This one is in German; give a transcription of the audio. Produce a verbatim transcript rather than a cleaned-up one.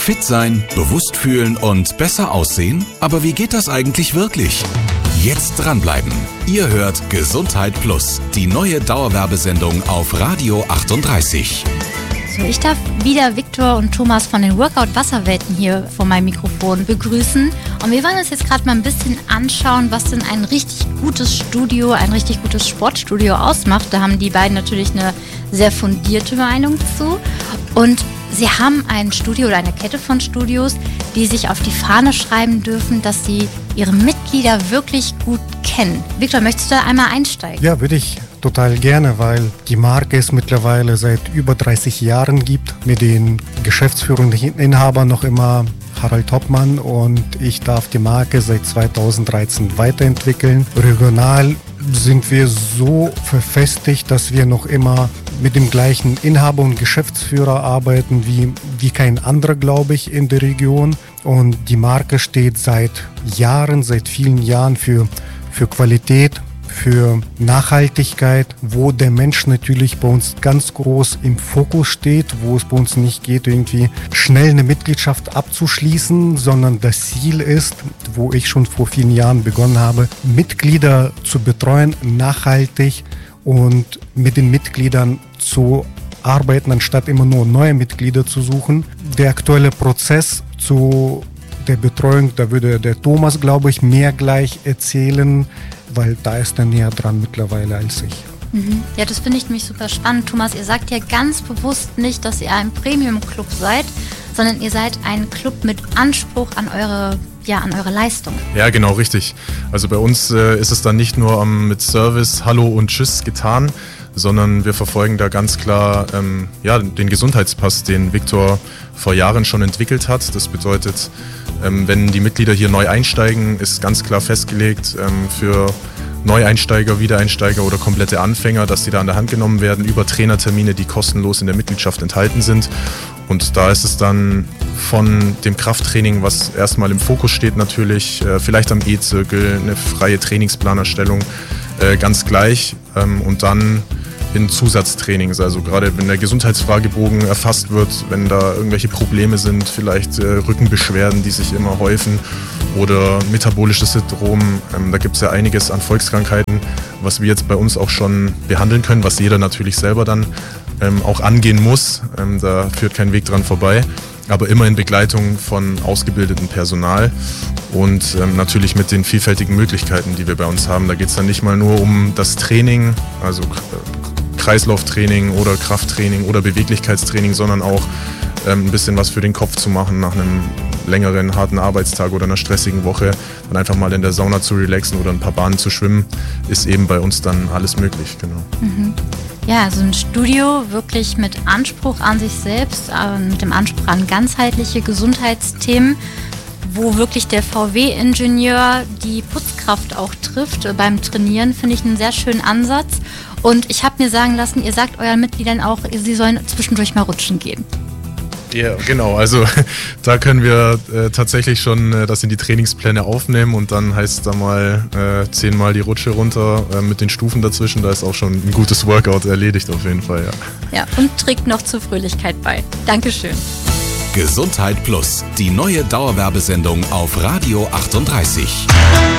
Fit sein, bewusst fühlen und besser aussehen? Aber wie geht das eigentlich wirklich? Jetzt dranbleiben. Ihr hört Gesundheit Plus, die neue Dauerwerbesendung auf Radio achtunddreißig. So, ich darf wieder Viktor und Thomas von den Workout Wasserwelten hier vor meinem Mikrofon begrüßen. Und wir wollen uns jetzt gerade mal ein bisschen anschauen, was denn ein richtig gutes Studio, ein richtig gutes Sportstudio ausmacht. Da haben die beiden natürlich eine sehr fundierte Meinung zu. Und sie haben ein Studio oder eine Kette von Studios, die sich auf die Fahne schreiben dürfen, dass sie ihre Mitglieder wirklich gut kennen. Viktor, möchtest du da einmal einsteigen? Ja, würde ich total gerne, weil die Marke es mittlerweile seit über dreißig Jahren gibt, mit den geschäftsführenden Inhabern noch immer Harald Hoppmann, und ich darf die Marke seit zweitausenddreizehn weiterentwickeln. Regional sind wir so verfestigt, dass wir noch immer mit dem gleichen Inhaber und Geschäftsführer arbeiten wie, wie kein anderer, glaube ich, in der Region. Und die Marke steht seit Jahren, seit vielen Jahren für, für Qualität, für Nachhaltigkeit, wo der Mensch natürlich bei uns ganz groß im Fokus steht, wo es bei uns nicht geht, irgendwie schnell eine Mitgliedschaft abzuschließen, sondern das Ziel ist, wo ich schon vor vielen Jahren begonnen habe, Mitglieder zu betreuen, nachhaltig und mit den Mitgliedern zu arbeiten, anstatt immer nur neue Mitglieder zu suchen. Der aktuelle Prozess zu der Betreuung, da würde der Thomas, glaube ich, mehr gleich erzählen, weil da ist er näher dran mittlerweile als ich. Mhm. Ja, das finde ich nämlich super spannend. Thomas, ihr sagt ja ganz bewusst nicht, dass ihr ein Premium-Club seid, sondern ihr seid ein Club mit Anspruch an eure, ja, an eure Leistung. Ja, genau, richtig. Also bei uns äh, ist es dann nicht nur ähm, mit Service, Hallo und Tschüss getan, sondern wir verfolgen da ganz klar ähm, ja, den Gesundheitspass, den Viktor vor Jahren schon entwickelt hat. Das bedeutet, ähm, wenn die Mitglieder hier neu einsteigen, ist ganz klar festgelegt ähm, für Neueinsteiger, Wiedereinsteiger oder komplette Anfänger, dass die da an der Hand genommen werden über Trainertermine, die kostenlos in der Mitgliedschaft enthalten sind. Und da ist es dann von dem Krafttraining, was erstmal im Fokus steht natürlich, äh, vielleicht am E-Zirkel, eine freie Trainingsplanerstellung, äh, ganz gleich. Ähm, und dann in Zusatztrainings, also gerade wenn der Gesundheitsfragebogen erfasst wird, wenn da irgendwelche Probleme sind, vielleicht äh, Rückenbeschwerden, die sich immer häufen oder metabolisches Syndrom, ähm, da gibt es ja einiges an Volkskrankheiten, was wir jetzt bei uns auch schon behandeln können, was jeder natürlich selber dann ähm, auch angehen muss, ähm, da führt kein Weg dran vorbei, aber immer in Begleitung von ausgebildetem Personal und ähm, natürlich mit den vielfältigen Möglichkeiten, die wir bei uns haben. Da geht es dann nicht mal nur um das Training, also Kreislauftraining oder Krafttraining oder Beweglichkeitstraining, sondern auch ähm, ein bisschen was für den Kopf zu machen nach einem längeren, harten Arbeitstag oder einer stressigen Woche. Dann einfach mal in der Sauna zu relaxen oder ein paar Bahnen zu schwimmen, ist eben bei uns dann alles möglich. Genau. Mhm. Ja, also ein Studio wirklich mit Anspruch an sich selbst, äh, mit dem Anspruch an ganzheitliche Gesundheitsthemen, wo wirklich der V W-Ingenieur die Putzkraft auch trifft äh, beim Trainieren, finde ich einen sehr schönen Ansatz. Und ich habe mir sagen lassen, ihr sagt euren Mitgliedern auch, sie sollen zwischendurch mal rutschen gehen. Ja, genau. Also da können wir äh, tatsächlich schon äh, das in die Trainingspläne aufnehmen und dann heißt es da mal äh, zehnmal die Rutsche runter äh, mit den Stufen dazwischen. Da ist auch schon ein gutes Workout erledigt auf jeden Fall. Ja, ja, und trägt noch zur Fröhlichkeit bei. Dankeschön. Gesundheit Plus, die neue Dauerwerbesendung auf Radio achtunddreißig.